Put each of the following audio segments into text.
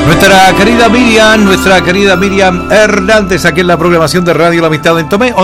Nuestra querida Miriam Hernández, aquí en la programación de Radio La Amistad en Tomé,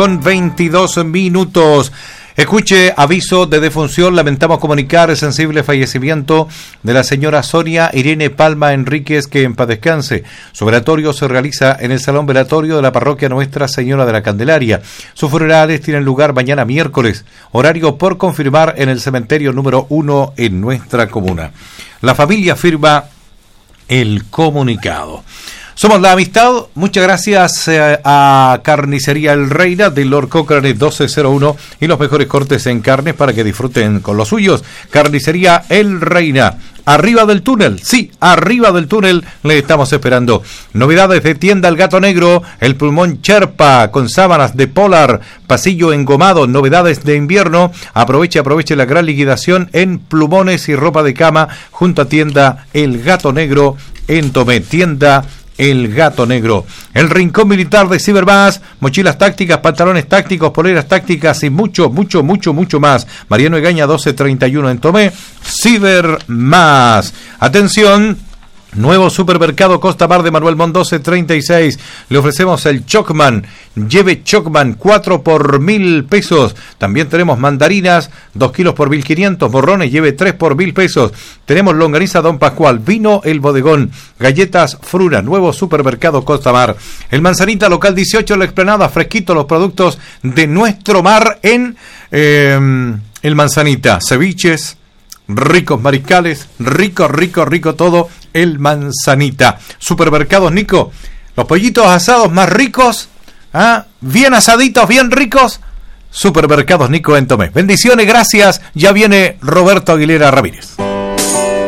11:22. Escuche, aviso de defunción. Lamentamos comunicar el sensible fallecimiento de la señora Sonia Irene Palma Enríquez, que en paz descanse. Su velatorio se realiza en el salón velatorio de la parroquia Nuestra Señora de la Candelaria. Sus funerales tienen lugar mañana miércoles, horario por confirmar, en el cementerio número 1 en nuestra comuna. La familia firma el comunicado. Somos La Amistad. Muchas gracias a Carnicería El Reina de Lord Cochrane 1201 y los mejores cortes en carnes para que disfruten con los suyos. Carnicería El Reina, arriba del túnel, sí, arriba del túnel le estamos esperando. Novedades de tienda El Gato Negro, el pulmón Cherpa con sábanas de Polar, pasillo engomado, novedades de invierno. Aproveche la gran liquidación en plumones y ropa de cama junto a tienda El Gato Negro en Tomé. Tienda El Gato Negro. El Rincón Militar de Cibermás, mochilas tácticas, pantalones tácticos, poleras tácticas y mucho más. Mariano Egaña 1231 en Tomé. Cibermás. Atención, nuevo supermercado Costa Mar de Manuel Montt 1236. Le ofrecemos el Chocman. Lleve Chocman 4 por 1.000 pesos. También tenemos mandarinas 2 kilos por 1.500. Morrones, lleve 3 por 1.000 pesos. Tenemos longaniza Don Pascual, vino El Bodegón, galletas Fruna. Nuevo supermercado Costa Mar. El Manzanita local 18 La Explanada, fresquito los productos de nuestro mar en el Manzanita. Ceviches, ricos mariscales, rico todo el Manzanita. Supermercados Nico, los pollitos asados más ricos, bien asaditos, bien ricos. Supermercados Nico en Tomé. Bendiciones, gracias. Ya viene Roberto Aguilera Ramírez.